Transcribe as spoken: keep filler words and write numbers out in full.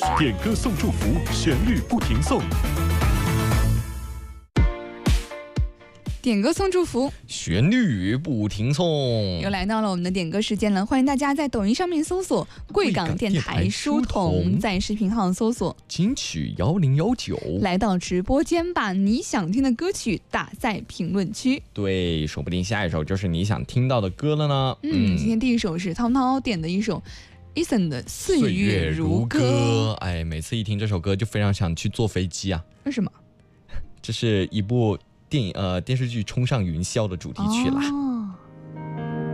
点歌送祝福，旋律不停送。 点歌送祝福， 旋律不停送， 又来到了我们的点歌时间了。欢迎大家在抖音上面搜索贵港电台书童，在视频号搜索金曲幺零幺九， 来到直播间，把你想听的歌曲打在评论区。 对，说不定下一首就是你想听到的歌了呢。 嗯，嗯今天第一首是涛涛点的一首Eason 的《岁月如歌》。 哎，每次一听这首歌就非常想去坐飞机啊。 为什么？ 这是一部电影呃电视剧《冲上云霄》的主题曲啦。 哦